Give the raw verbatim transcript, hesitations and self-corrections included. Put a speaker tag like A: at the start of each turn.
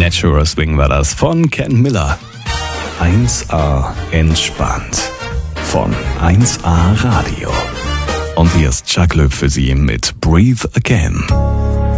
A: Natural Swing war das von Ken Miller. eins A entspannt von eins A Radio. Und hier ist Chuck Löb für Sie mit Breathe Again.